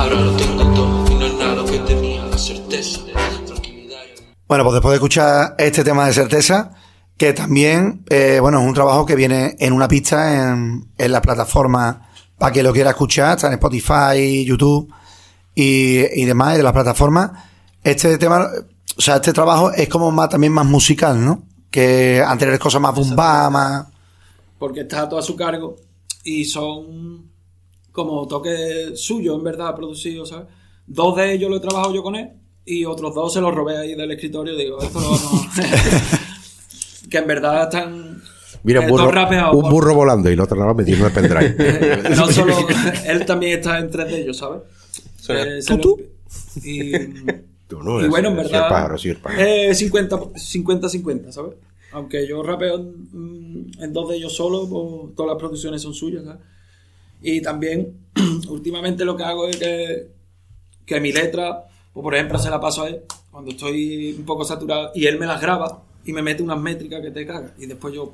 Ahora lo tengo todo y no es nada lo que tenía, la certeza, tranquilidad. Bueno, pues después de escuchar este tema de Certeza, que también, bueno, es un trabajo que viene en una pista en la plataforma para que lo quiera escuchar, está en Spotify, YouTube y demás, y de las plataformas. Este tema, o sea, este trabajo es como más, también más musical, ¿no? Que anteriores cosas más boom bap, más... Porque está todo a su cargo y son como toques suyos, en verdad, producidos, ¿sabes? 2 de ellos lo he trabajado yo con él y otros 2 se los robé ahí del escritorio y digo, esto lo vamos... que en verdad están... Mira, un burro volando y lo otro lado metiendo el pendrive. No solo... Él también está en 3 de ellos, ¿sabes? ¿Tú? Y No, bueno, en verdad... Sí, el pájaro. 50-50, ¿sabes? Aunque yo rapeo en 2 de ellos solo, pues, todas las producciones son suyas, ¿sabes? Y también, últimamente lo que hago es que mi letra, pues, por ejemplo, se la paso a él cuando estoy un poco saturado y él me las graba y me mete unas métricas que te cagas. Y después yo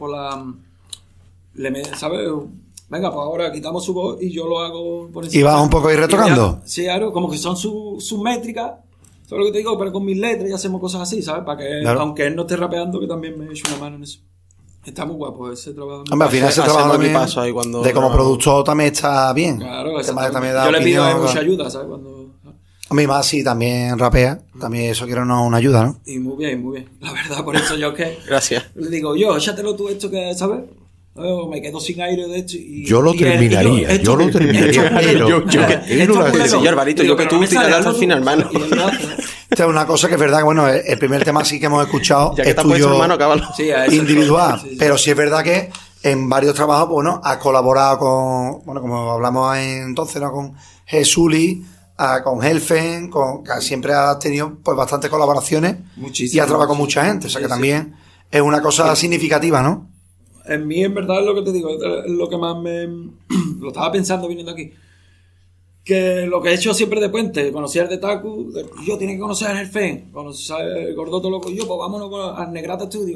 ¿sabes? Venga, pues ahora quitamos su voz y yo lo hago por encima. ¿Y vas un poco ahí retocando? Sí, claro, como que son sus métricas. Eso es lo que te digo, pero con mis letras y hacemos cosas así, ¿sabes? Para que, claro, aunque él no esté rapeando, que también me eche una mano en eso. Está muy guapo ese trabajo. Hombre, al final ese trabajo también, paso ahí cuando de como productor también está bien. Claro, también da yo le pido opinión, mucha ayuda, ¿sabes? Cuando... A mí más si también rapea, también eso quiero una ayuda, ¿no? Y muy bien, muy bien. La verdad, por eso yo es que... Gracias. Le digo, échatelo tú esto que, ¿sabes? Me quedo sin aire de hecho y... Yo lo terminaría, pero... Señor Barito, yo que tú tirarás al final, hermano. Esta es una cosa que es verdad que, bueno, el primer tema sí que hemos escuchado ya que es te puesto, tuyo, hermano, cábalo. Sí, individual, sí. Pero sí es verdad que en varios trabajos, pues, bueno, has colaborado con, bueno, como hablamos entonces, ¿no? Con Jesuli, con Helfen, que siempre has tenido pues bastantes colaboraciones. Muchísimas. Y has trabajado con mucha gente, o sea que también es una cosa significativa, ¿no? En mí, en verdad, es lo que te digo, es lo que más lo estaba pensando viniendo aquí. Que lo que he hecho siempre de puente, conocí al de Taku, yo tenía que conocer al Helfen, conocer al Gordoto Loco, yo, pues vámonos al Negrata Studio,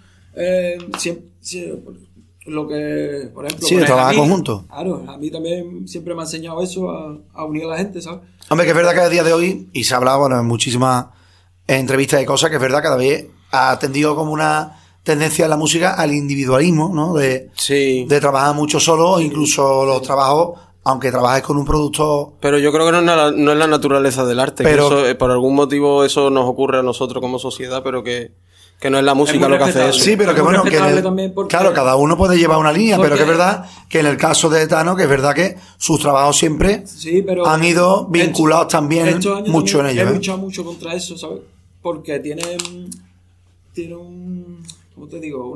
lo que, por ejemplo... Sí, de trabajar conjunto. Claro, a mí también siempre me ha enseñado eso, a unir a la gente, ¿sabes? Hombre, que es verdad que a día de hoy, y se ha hablado, bueno, en muchísimas entrevistas y cosas, que es verdad que cada vez ha tendido como una tendencia en la música al individualismo, ¿no? De trabajar mucho solo, incluso los trabajos, aunque trabajes con un productor... Pero yo creo que no es la naturaleza del arte. Pero, que eso, por algún motivo eso nos ocurre a nosotros como sociedad, pero que no es la música lo que hace eso. Sí, pero que bueno, que claro, cada uno puede llevar una línea, pero que es verdad que en el caso de Tano, que es verdad que sus trabajos siempre han ido vinculados también mucho en ellos. He luchado mucho contra eso, ¿sabes? Porque tiene un... ¿Cómo te digo?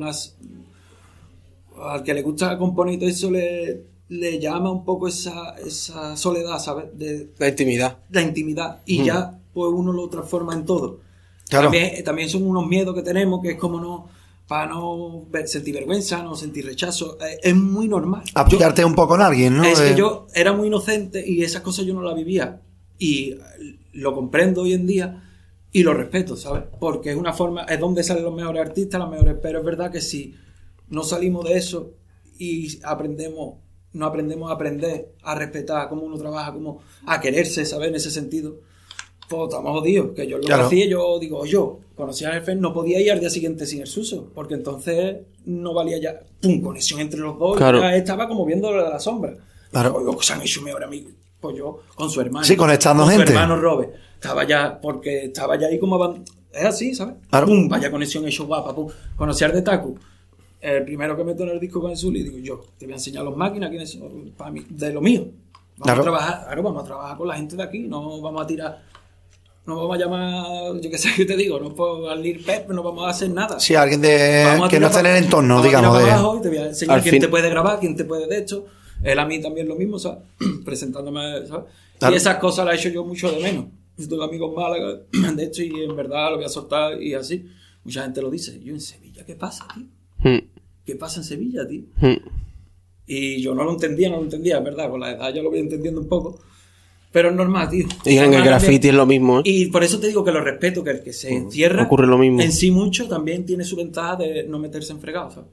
Al que le gusta componer y todo eso le llama un poco esa soledad, ¿sabes? La intimidad. La intimidad. Y ya pues uno lo transforma en todo. Claro. También son unos miedos que tenemos, que es como para no sentir vergüenza, no sentir rechazo. Es muy normal. Apoyarte un poco en alguien, ¿no? Es que yo era muy inocente y esas cosas yo no las vivía. Y lo comprendo hoy en día y lo respeto, ¿sabes? Porque es una forma, es donde salen los mejores artistas, las mejores. Pero es verdad que si no salimos de eso y no aprendemos a aprender, a respetar cómo uno trabaja, cómo a quererse, ¿sabes? En ese sentido, pues estamos jodidos. Que yo lo hacía, yo digo, yo conocía al jefe, no podía ir al día siguiente sin el Suso, porque entonces no valía ya, conexión entre los dos, claro. Ya estaba como viendo lo de la sombra. Claro. Pues se han hecho mejor amigo. Pues yo, con su hermano. Sí, conectando con gente. Su hermano Robert. Estaba ya ahí como... Es así, ¿sabes? Claro. Pum, vaya conexión hecho guapa, pum. Conocí al de Taku. El primero que meto en el disco con el Zuli, digo yo, te voy a enseñar las máquinas, quiénes son, para mí, de lo mío. Vamos a trabajar con la gente de aquí, no vamos a tirar, no vamos a llamar, yo qué sé, yo te digo, no puedo al Lil Pep, no vamos a hacer nada. Sí, alguien que no esté en el entorno, digamos. Abajo y te voy a enseñar quién te puede grabar, quién te puede de esto. Él a mí también lo mismo, ¿sabes? Presentándome, ¿sabes? Claro. Y esas cosas las he hecho yo mucho de menos. Yo tengo amigos Málaga, de hecho, y en verdad lo voy a soltar y así. Mucha gente lo dice. Yo en Sevilla, ¿qué pasa, tío? ¿Qué pasa en Sevilla, tío? Y yo no lo entendía, es verdad. Con la edad ya lo voy entendiendo un poco. Pero es normal, tío. Y en el graffiti es lo mismo, ¿eh? Y por eso te digo que lo respeto, que el que se encierra ocurre lo mismo. En sí mucho también tiene su ventaja de no meterse en fregado, ¿sabes?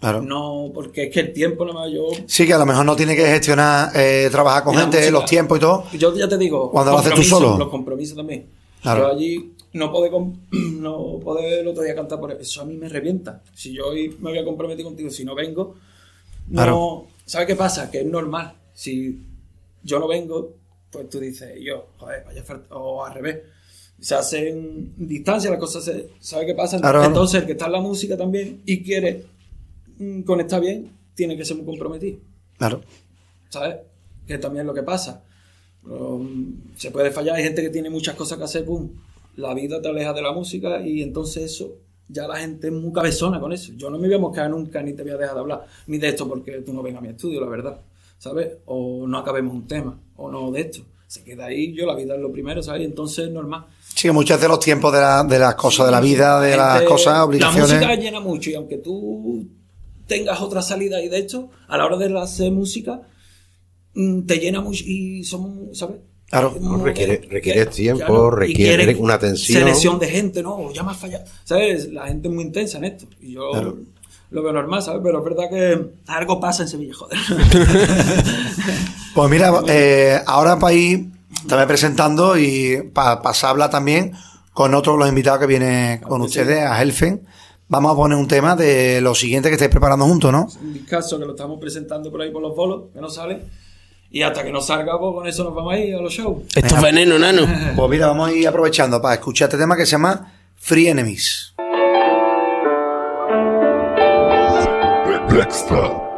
Claro. No, porque es que el tiempo nada más yo... Sí, que a lo mejor no tiene que gestionar, trabajar con Y la gente, música, los tiempos y todo. Yo ya te digo, Cuando lo haces tú compromisos, solo. Los compromisos también. Claro. Yo allí no poder el otro día cantar por eso a mí me revienta. Si yo hoy me voy a comprometer contigo, si no vengo, no... Claro. ¿Sabes qué pasa? Que es normal. Si yo no vengo, pues tú dices, joder, vaya falta, o al revés. Se hacen distancia, las cosas se... ¿Sabes qué pasa? Claro. Entonces, el que está en la música también y quiere conectar bien, tiene que ser muy comprometido. Claro. ¿Sabes? Que también es lo que pasa. Se puede fallar, hay gente que tiene muchas cosas que hacer, pum, la vida te aleja de la música y entonces eso, ya la gente es muy cabezona con eso. Yo no me voy a mosquear nunca ni te voy a dejar de hablar, ni de esto porque tú no vengas a mi estudio, la verdad, ¿sabes? O no acabemos un tema, o no de esto. Se queda ahí, yo la vida es lo primero, ¿sabes? Y entonces es normal. Sí, que muchas de los tiempos de las cosas de la vida, de las cosas, obligaciones. La música llena mucho y aunque tú tengas otra salida y de hecho, a la hora de hacer música, te llena mucho y somos, ¿sabes? Claro. No, requiere tiempo, claro, requiere una atención. Selección de gente, no, ya me has fallado. ¿Sabes? La gente es muy intensa en esto. Y yo lo veo normal, ¿sabes? Pero es verdad que algo pasa en Sevilla, joder. Pues mira, ahora para ir también presentando y para pasar a hablar también con otros de los invitados que vienen con ustedes, a Helfen, vamos a poner un tema de lo siguiente que estáis preparando juntos, ¿no? Es un discazo que lo estamos presentando por ahí por los bolos, que no sale. Y hasta que no salga, pues con eso nos vamos a ir a los shows. Esto es veneno, nano. Pues mira, vamos a ir aprovechando para escuchar este tema que se llama Free Enemies. Black Star.